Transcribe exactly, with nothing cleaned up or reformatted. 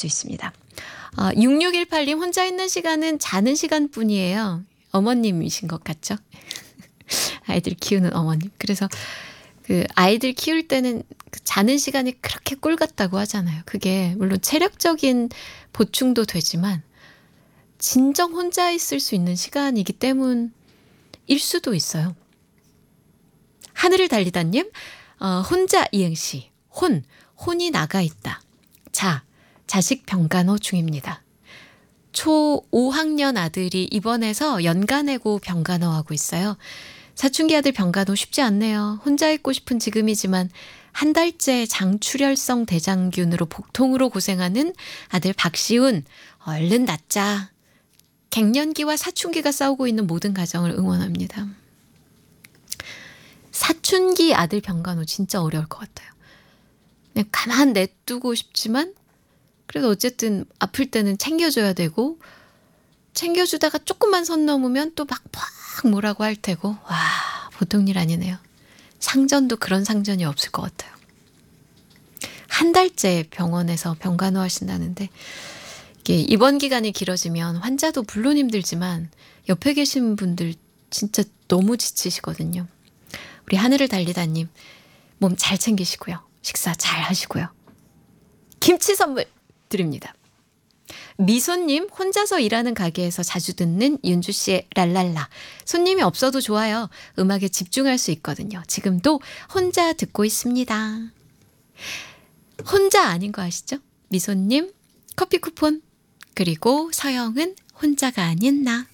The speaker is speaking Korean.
수 있습니다. 어, 육육일팔 님 혼자 있는 시간은 자는 시간뿐이에요. 어머님이신 것 같죠? 아이들 키우는 어머님. 그래서 그 아이들 키울 때는 그 자는 시간이 그렇게 꿀 같다고 하잖아요. 그게 물론 체력적인 보충도 되지만 진정 혼자 있을 수 있는 시간이기 때문일 수도 있어요. 하늘을 달리다님, 어, 혼자 이행시, 혼, 혼이 나가 있다. 자, 자식 병간호 중입니다. 초오 학년 아들이 입원해서 연간해고 병간호하고 있어요. 사춘기 아들 병간호 쉽지 않네요. 혼자 있고 싶은 지금이지만 한 달째 장출혈성 대장균으로 복통으로 고생하는 아들 박시훈, 얼른 낫자. 갱년기와 사춘기가 싸우고 있는 모든 가정을 응원합니다. 사춘기 아들 병간호 진짜 어려울 것 같아요. 그냥 가만 냅두고 싶지만 그래도 어쨌든 아플 때는 챙겨줘야 되고 챙겨주다가 조금만 선 넘으면 또 막 팍 뭐라고 할 테고 와 보통 일 아니네요. 상전도 그런 상전이 없을 것 같아요. 한 달째 병원에서 병간호 하신다는데 이게 입원 기간이 길어지면 환자도 물론 힘들지만 옆에 계신 분들 진짜 너무 지치시거든요. 우리 하늘을 달리다님 몸 잘 챙기시고요. 식사 잘 하시고요. 김치 선물 드립니다. 미소님 혼자서 일하는 가게에서 자주 듣는 윤주 씨의 랄랄라. 손님이 없어도 좋아요. 음악에 집중할 수 있거든요. 지금도 혼자 듣고 있습니다. 혼자 아닌 거 아시죠? 미소님 커피 쿠폰 그리고 서영은 혼자가 아닌 나.